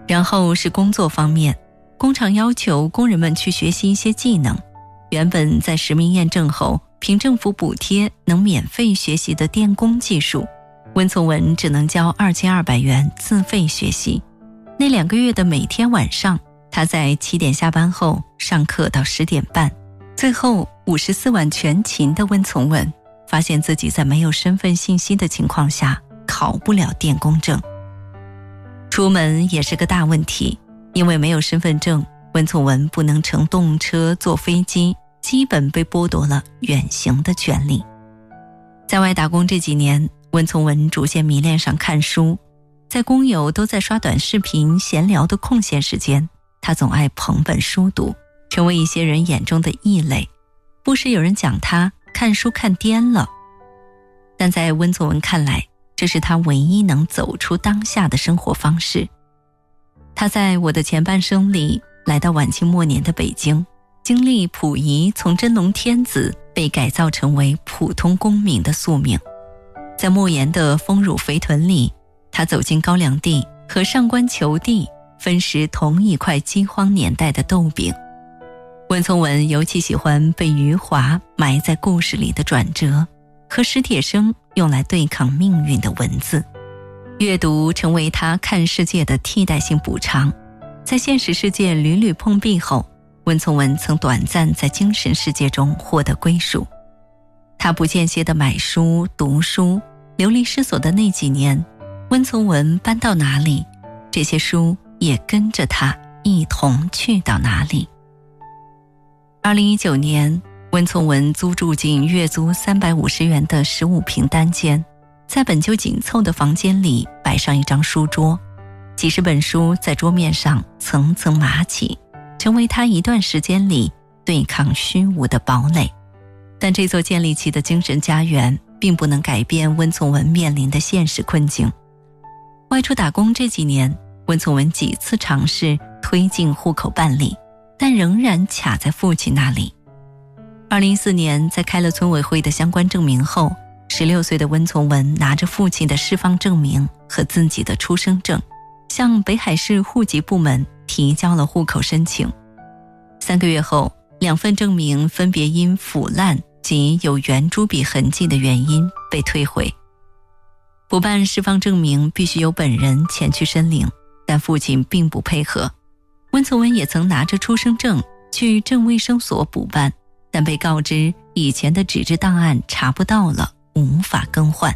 然后是工作方面，工厂要求工人们去学习一些技能，原本在实名验证后凭政府补贴能免费学习的电工技术，温从文只能交2200元自费学习。那2个月的每天晚上，他在7点下班后上课到10点半。最后54万全勤的温从文发现自己在没有身份信息的情况下考不了电工证。出门也是个大问题，因为没有身份证，温从文不能乘动车坐飞机，基本被剥夺了远行的权利。在外打工这几年，温从文逐渐迷恋上看书，在工友都在刷短视频闲聊的空闲时间，他总爱捧本书读，成为一些人眼中的异类。不时有人讲他看书看颠了，但在温从文看来，这是他唯一能走出当下的生活方式。他在我的前半生里来到晚清末年的北京，经历溥仪从真龙天子被改造成为普通公民的宿命。在莫言的丰乳肥臀里，他走进高粱地和上官求第分食同一块饥荒年代的豆饼。温从文尤其喜欢被余华埋在故事里的转折和史铁生用来对抗命运的文字。阅读成为他看世界的替代性补偿。在现实世界屡屡碰壁后，温从文曾短暂在精神世界中获得归属。他不间歇地买书读书，流离失所的那几年，温从文搬到哪里，这些书也跟着他一同去到哪里。2019年，温从文租住进月租350元的15平单间，在本就紧凑的房间里摆上一张书桌，几十本书在桌面上层层码起，成为他一段时间里对抗虚无的堡垒。但这座建立起的精神家园并不能改变温从文面临的现实困境。外出打工这几年，温从文几次尝试推进户口办理，但仍然卡在父亲那里。2014年，在开了村委会的相关证明后，16岁的温从文拿着父亲的释放证明和自己的出生证，向北海市户籍部门提交了户口申请。3个月后，2份证明分别因腐烂及有圆珠笔痕迹的原因被退回。补办释放证明必须由本人前去申领，但父亲并不配合。温从文也曾拿着出生证去镇卫生所补办，但被告知以前的纸质档案查不到了，无法更换。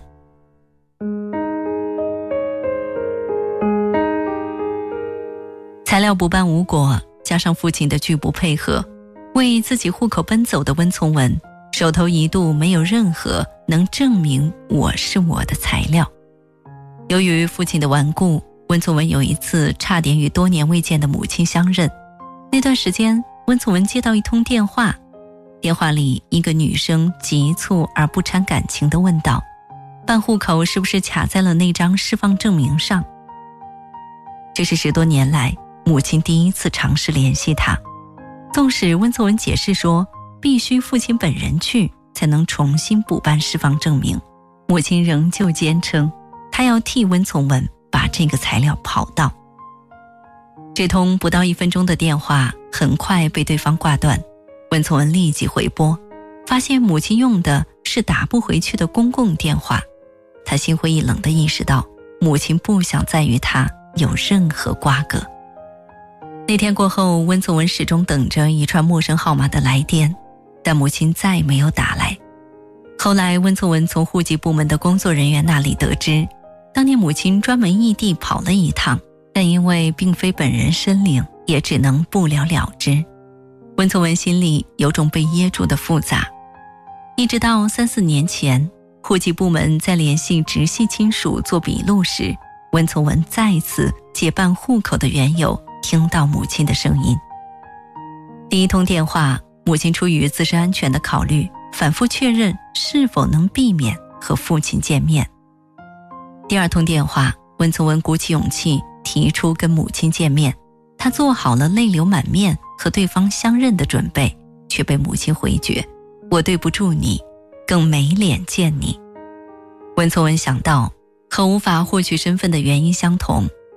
材料补办无果，加上父亲的拒不配合，为自己户口奔走的温从文手头一度没有任何能证明我是我的材料。由于父亲的顽固，温从文有一次差点与多年未见的母亲相认。那段时间，温从文接到一通电话，电话里一个女生急促而不掺感情地问道，办户口是不是卡在了那张释放证明上？这是10多年来母亲第一次尝试联系他。纵使温从文解释说必须父亲本人去才能重新补办释放证明，母亲仍旧坚称她要替温从文把这个材料跑到。这通不到1分钟的电话很快被对方挂断，温从文立即回拨，发现母亲用的是打不回去的公共电话。他心灰意冷地意识到，母亲不想再与他有任何瓜葛。那天过后，温从文始终等着一串陌生号码的来电，但母亲再没有打来。后来温从文从户籍部门的工作人员那里得知，当年母亲专门异地跑了一趟，但因为并非本人申领，也只能不了了之。温从文心里有种被噎住的复杂。一直到3、4年前，户籍部门在联系直系亲属做笔录时，温从文再次借办户口的缘由听到母亲的声音。第一通电话，母亲出于自身安全的考虑，反复确认是否能避免和父亲见面。第2通电话，温从文鼓起勇气提出跟母亲见面，他做好了泪流满面和对方相认的准备，却被母亲回绝，我对不住你，更没脸见你。温从文想到，和无法获取身份的原因相同，